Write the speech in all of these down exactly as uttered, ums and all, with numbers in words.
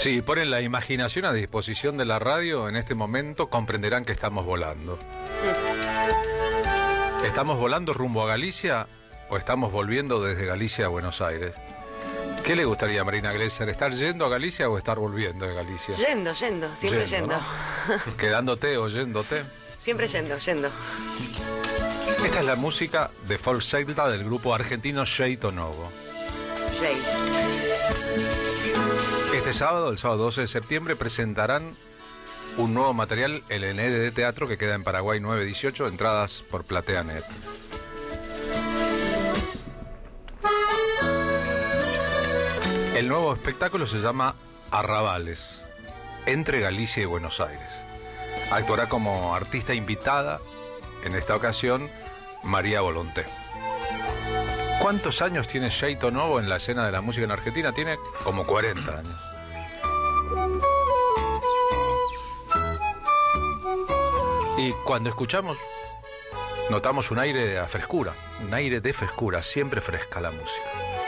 Si ponen la imaginación a disposición de la radio, en este momento comprenderán que estamos volando. ¿Estamos volando rumbo a Galicia o estamos volviendo desde Galicia a Buenos Aires? ¿Qué le gustaría a Marina Glesser? ¿Estar yendo a Galicia o estar volviendo de Galicia? Yendo, yendo, siempre yendo. yendo. ¿No? ¿Quedándote o yéndote? Siempre yendo, yendo. Esta es la música de folk celta del grupo argentino Xeito Novo. Jay. Este sábado, el sábado doce de septiembre, presentarán un nuevo material, el N D de Teatro, que queda en Paraguay nueve dieciocho, entradas por PlateaNet. El nuevo espectáculo se llama Arrabales, entre Galicia y Buenos Aires. Actuará como artista invitada, en esta ocasión, María Volonté. ¿Cuántos años tiene Xeito Novo en la escena de la música en Argentina? Tiene como cuarenta años. Y cuando escuchamos, notamos un aire de frescura, un aire de frescura, siempre fresca la música.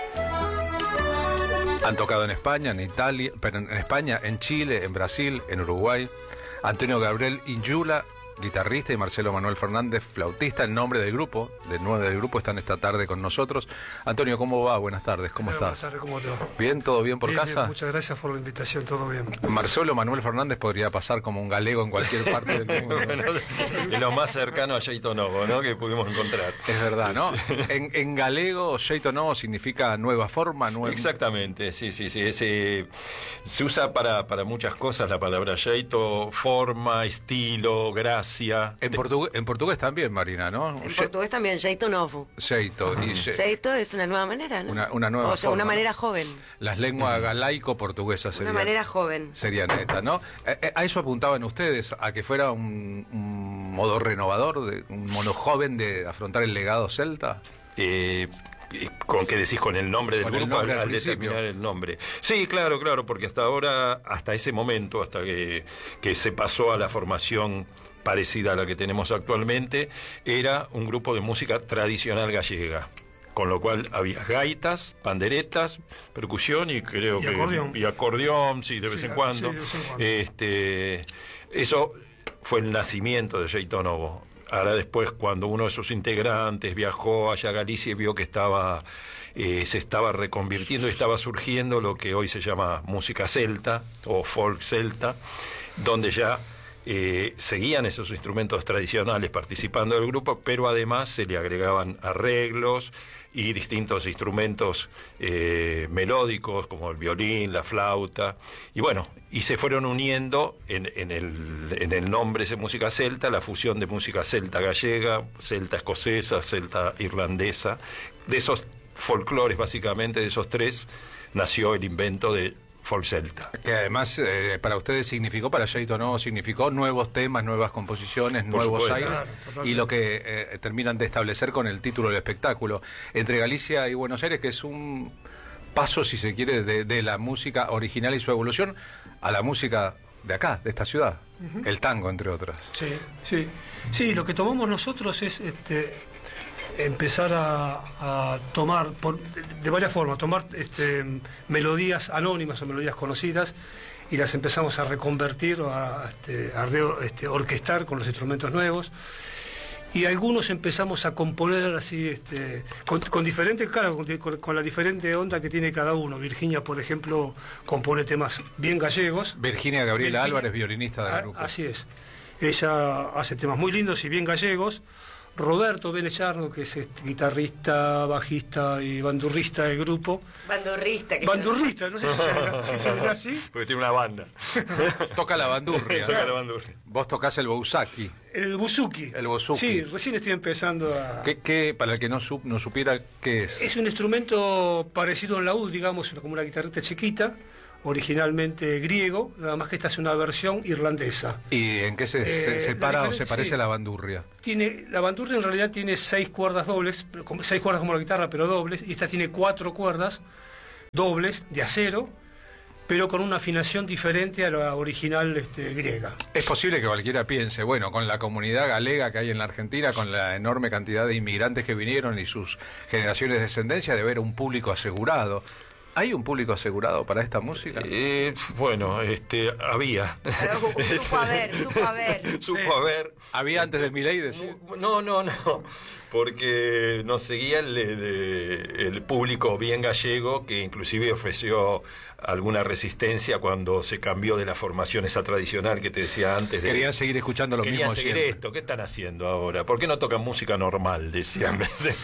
Han tocado en España, en Italia, pero en España, en Chile, en Brasil, en Uruguay. Antonio Gabriel Injula, guitarrista, y Marcelo Manuel Fernández, flautista, en nombre del grupo, de nueve del grupo, están esta tarde con nosotros. Antonio, ¿cómo va? Buenas tardes, ¿cómo Hola, estás? Buenas tardes, ¿cómo te va? ¿Bien? ¿Todo bien por bien, casa? Bien, muchas gracias por la invitación, todo bien. Marcelo Manuel Fernández podría pasar como un galego en cualquier parte del mundo. Bueno, es lo más cercano a Xeito Novo, ¿no?, que pudimos encontrar. Es verdad, ¿no? En, en galego, Xeito Novo significa nueva forma, nueva... Exactamente, sí, sí, sí. Ese, se usa para, para muchas cosas la palabra Xeito, forma, estilo, gracia. En, portugués, en portugués también, Marina, ¿no? En Xe... portugués también, Xeito Novo. Xeito. Y xe... Xeito es una nueva manera, ¿no? Una, una nueva O sea, forma, una manera ¿no? joven. Las lenguas galaico-portuguesas serían... Una manera joven. Serían estas, ¿no? A eso apuntaban ustedes, a que fuera un, un modo renovador, de, un modo joven de afrontar el legado celta. Eh... ¿Con qué decís? ¿Con el nombre del con grupo nombre al, al al determinar el nombre? Sí, claro, claro, porque hasta ahora, hasta ese momento, hasta que, que se pasó a la formación parecida a la que tenemos actualmente, era un grupo de música tradicional gallega. Con lo cual había gaitas, panderetas, percusión y creo y que... acordeón. Y acordeón, sí, de vez sí, en cuando. Sí, de vez en cuando. Este, eso fue el nacimiento de Xeito Novo. Ahora después, cuando uno de sus integrantes viajó allá a Galicia y vio que estaba eh, se estaba reconvirtiendo y estaba surgiendo lo que hoy se llama música celta o folk celta, donde ya eh, seguían esos instrumentos tradicionales participando del grupo, pero además se le agregaban arreglos y distintos instrumentos eh, melódicos como el violín, la flauta, y bueno, y se fueron uniendo en, en, el, en el nombre de música celta, la fusión de música celta gallega, celta escocesa, celta irlandesa. De esos folclores, básicamente, de esos tres, nació el invento de folk celta. Que además eh, para ustedes significó, para Xeito Novo significó nuevos temas, nuevas composiciones, Por nuevos supuesto. aires, Claro, y lo que eh, terminan de establecer con el título del espectáculo, entre Galicia y Buenos Aires, que es un paso, si se quiere, de, de la música original y su evolución a la música de acá, de esta ciudad, uh-huh. El tango, entre otras. Sí, sí. Sí, lo que tomamos nosotros es este empezar a, a tomar, por, de, de varias formas, tomar este, melodías anónimas o melodías conocidas y las empezamos a reconvertir o a, este, a re, este, orquestar con los instrumentos nuevos. Y algunos empezamos a componer así, este, con, con diferentes, claro, con, con la diferente onda que tiene cada uno. Virginia, por ejemplo, compone temas bien gallegos. Virginia Gabriela Virginia, Álvarez, violinista del grupo. Así es. Ella hace temas muy lindos y bien gallegos. Roberto Benechardo, que es este, guitarrista, bajista y bandurrista del grupo. Bandurrista. Que bandurrista, no sé si se dirá, si se dirá así. Porque tiene una banda. Toca la bandurria. Toca la bandurria. Vos tocás el bouzaki. El buzuki. El bouzouki. Sí, recién estoy empezando a... ¿Qué, qué, para el que no, sup, no supiera, qué es? Es un instrumento parecido a un laúd, digamos, como una guitarrita chiquita, originalmente griego, nada más que esta es una versión irlandesa. ¿Y en qué se, eh, se separa o se parece sí. a la bandurria? Tiene, la bandurria en realidad tiene seis cuerdas dobles, seis cuerdas como la guitarra, pero dobles, y esta tiene cuatro cuerdas dobles de acero, pero con una afinación diferente a la original este, griega. Es posible que cualquiera piense, bueno, con la comunidad galega que hay en la Argentina, con la enorme cantidad de inmigrantes que vinieron y sus generaciones de descendencia, de ver un público asegurado. ¿Hay un público asegurado para esta música? Eh, bueno, este, había. Supo haber, supo haber. Supo haber. ¿Había antes de Milei, decís? No, no, no, porque nos seguía el, el, el público bien gallego, que inclusive ofreció alguna resistencia cuando se cambió de la formación esa tradicional que te decía antes. De, Querían seguir escuchando lo querían mismo seguir siempre. esto, ¿qué están haciendo ahora? ¿Por qué no tocan música normal? Decían.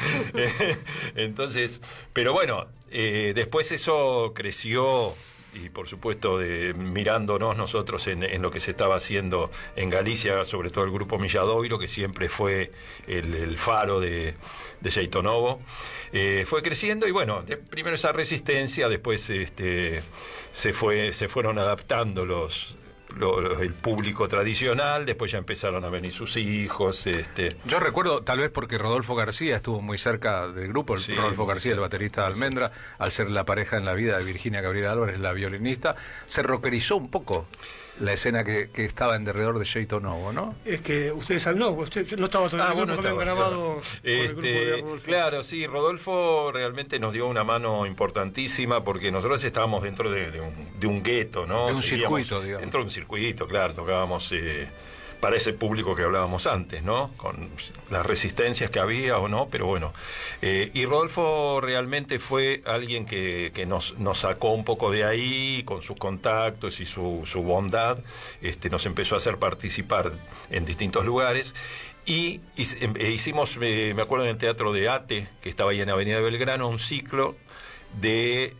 Entonces, pero bueno, eh, después eso creció. Y por supuesto de, mirándonos nosotros en, en lo que se estaba haciendo en Galicia, sobre todo el grupo Milladoiro, que siempre fue el, el faro de, de Xeito Novo, eh, fue creciendo y bueno, de, primero esa resistencia, después este, se fue se fueron adaptando los Lo, lo, el público tradicional, después ya empezaron a venir sus hijos. Este... Yo recuerdo, tal vez porque Rodolfo García estuvo muy cerca del grupo, el sí, Rodolfo García, sí, el baterista de Almendra, sí. Al ser la pareja en la vida de Virginia Gabriela Álvarez, la violinista, se rockerizó un poco la escena que, que estaba en derredor de Xeito Novo, ¿no? Es que ustedes al no, usted, yo no estaba todavía, ah, bueno, habían grabado con este, el grupo de Rodolfo. Claro, sí, Rodolfo realmente nos dio una mano importantísima porque nosotros estábamos dentro de, de un, de un gueto, ¿no? De un Seguíamos circuito, digamos. Dentro de un circuito, claro, tocábamos eh, para ese público que hablábamos antes, ¿no? Con las resistencias que había o no, pero bueno. Eh, y Rodolfo realmente fue alguien que, que nos, nos sacó un poco de ahí, con sus contactos y su, su bondad, este, nos empezó a hacer participar en distintos lugares. Y hicimos, eh, me acuerdo en el Teatro de Ate, que estaba ahí en Avenida de Belgrano, un ciclo de...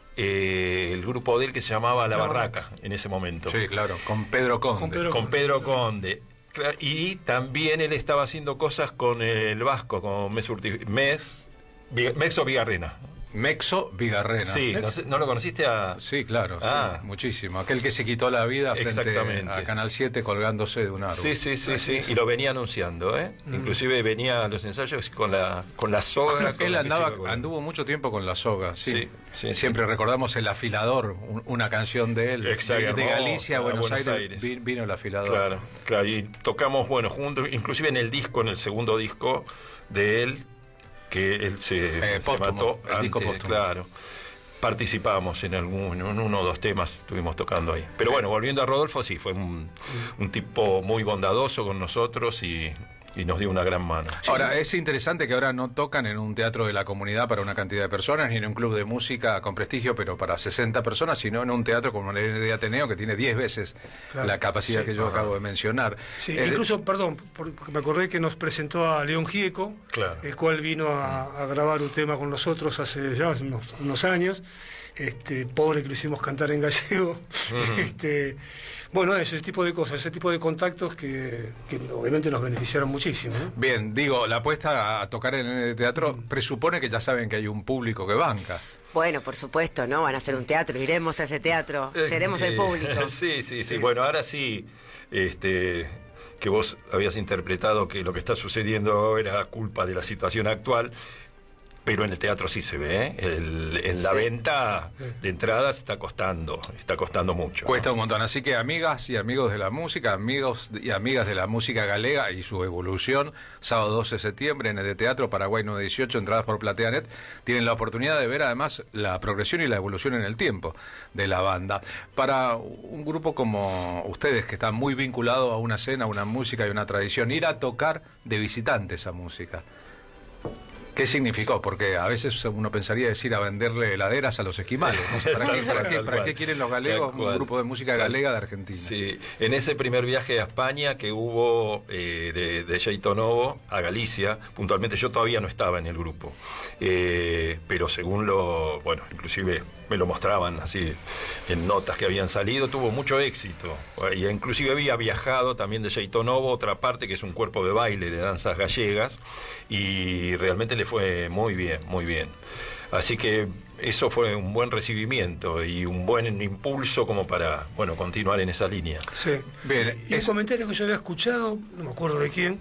Eh, el grupo de él que se llamaba La, La Barraca, Barraca en ese momento. Sí, claro, con Pedro Conde. Con Pedro, con Pedro Conde. Y también él estaba haciendo cosas con el vasco, con Mes, Urti, Mes Mexo Vigarrena. Mexo Vigarrena. Sí, ¿no, ¿no lo conociste a...? Sí, claro, ah. sí, muchísimo. Aquel que se quitó la vida frente a Canal siete colgándose de un árbol. Sí, sí, sí, sí, sí. Y lo venía anunciando, ¿eh? Mm. Inclusive venía a los ensayos con la, con la soga. Con Él la andaba, con... anduvo mucho tiempo con la soga, sí. sí, sí Siempre sí. recordamos El Afilador, un, una canción de él. Exacto, de, de Galicia a Buenos, Buenos Aires, Aires vino El Afilador. Claro, claro, y tocamos, bueno, juntos, inclusive en el disco, en el segundo disco de él, que él se, eh, se mató el disco antes, póstumo. Claro. Participamos en algún, en uno o dos temas, estuvimos tocando ahí. Pero bueno, volviendo a Rodolfo, sí, fue un, un tipo muy bondadoso con nosotros y, y nos dio una gran mano. Ahora, es interesante que ahora no tocan en un teatro de la comunidad para una cantidad de personas, ni en un club de música con prestigio, pero para sesenta personas, sino en un teatro como el de Ateneo, que tiene diez veces claro, la capacidad sí, que yo ajá. acabo de mencionar. Sí, eh, incluso, perdón, porque me acordé que nos presentó a León Gieco, claro. el cual vino a, a grabar un tema con nosotros hace ya unos, unos años. Este, pobre que lo hicimos cantar en gallego. Uh-huh. este, bueno, ese tipo de cosas, ese tipo de contactos que, que obviamente nos beneficiaron muchísimo, ¿no? Bien, digo, la apuesta a tocar en el teatro uh-huh. presupone que ya saben que hay un público que banca. Bueno, por supuesto, ¿no? Van a hacer un teatro, iremos a ese teatro, seremos eh, el público. Sí, sí, sí. Bueno, ahora sí, este, que vos habías interpretado que lo que está sucediendo era culpa de la situación actual. Pero en el teatro sí se ve, ¿eh? El, en la sí. venta de entradas está costando, está costando mucho. Cuesta ¿no? un montón, así que amigas y amigos de la música, amigos y amigas de la música galega y su evolución, sábado doce de septiembre en el de Teatro Paraguay nueve dieciocho, entradas por PlateaNet, tienen la oportunidad de ver además la progresión y la evolución en el tiempo de la banda. Para un grupo como ustedes, que están muy vinculados a una escena, a una música y una tradición, ir a tocar de visitante esa música, ¿qué significó? Porque a veces uno pensaría decir a venderle heladeras a los esquimales. No sé, ¿para, qué, para, qué, ¿Para qué quieren los galegos un grupo de música galega de Argentina? Sí, en ese primer viaje a España que hubo eh, de, de Xeito Novo a Galicia, puntualmente yo todavía no estaba en el grupo, eh, pero según lo, bueno, inclusive me lo mostraban así en notas que habían salido, tuvo mucho éxito. Y inclusive había viajado también de Xeito Novo, otra parte que es un cuerpo de baile de danzas gallegas, y realmente le fue muy bien, muy bien. Así que eso fue un buen recibimiento y un buen impulso como para, bueno, continuar en esa línea. Sí. Bien, y es... un comentario que yo había escuchado, no me acuerdo de quién,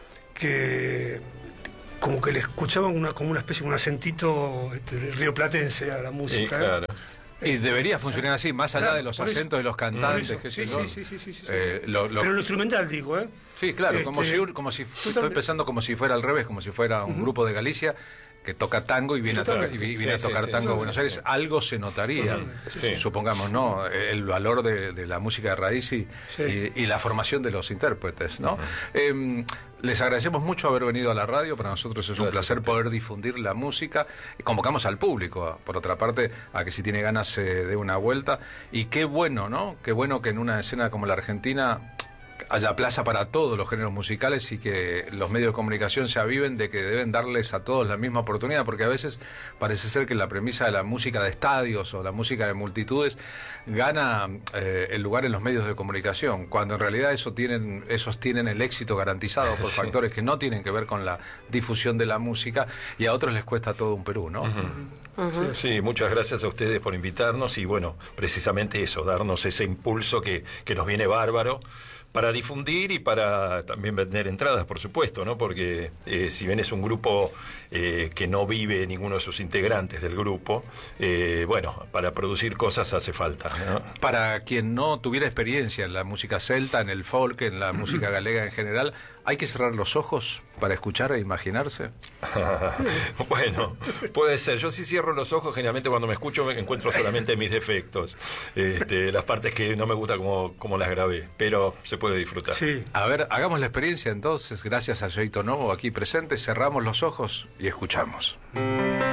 que como que le escuchaban una, como una especie de un acentito este, rioplatense a la música. Sí, claro. ¿Eh? Y debería funcionar así, más allá claro, de los acentos de los cantantes. Eso, que sí, sí, sí, sí, sí, sí, sí. Eh, lo, lo... Pero lo instrumental, digo, ¿eh? Sí, claro, este, como si, como si estoy pensando como si fuera al revés, como si fuera un uh-huh. grupo de Galicia que toca tango y viene a, tocar, y viene sí, a tocar sí, sí, tango sí, a Buenos sí, Aires, sí. algo se notaría, Sí. supongamos, ¿no? El valor de, de la música de raíz y, Sí. y, y la formación de los intérpretes, ¿no? Eh, les agradecemos mucho haber venido a la radio, para nosotros es un Gracias placer a usted. poder difundir la música, y convocamos al público, por otra parte, a que si tiene ganas se dé una vuelta, y qué bueno, ¿no? Qué bueno que en una escena como la Argentina haya plaza para todos los géneros musicales y que los medios de comunicación se aviven de que deben darles a todos la misma oportunidad, porque a veces parece ser que la premisa de la música de estadios o la música de multitudes gana eh, el lugar en los medios de comunicación, cuando en realidad eso tienen, esos tienen el éxito garantizado por Sí. factores que no tienen que ver con la difusión de la música, y a otros les cuesta todo un Perú, ¿no? Uh-huh. Sí, muchas gracias a ustedes por invitarnos y bueno, precisamente eso, darnos ese impulso que, que nos viene bárbaro para difundir y para también vender entradas, por supuesto, ¿no? Porque eh, si bien es un grupo eh, que no vive ninguno de sus integrantes del grupo, eh, bueno, para producir cosas hace falta, ¿no? Para quien no tuviera experiencia en la música celta, en el folk, en la música galega en general, ¿hay que cerrar los ojos para escuchar e imaginarse? Bueno, puede ser. Yo sí cierro los ojos, generalmente cuando me escucho me encuentro solamente mis defectos, este, las partes que no me gusta como, como las grabé, pero se puede disfrutar. Sí. A ver, hagamos la experiencia entonces, gracias a Jay Tonovo aquí presente, cerramos los ojos y escuchamos.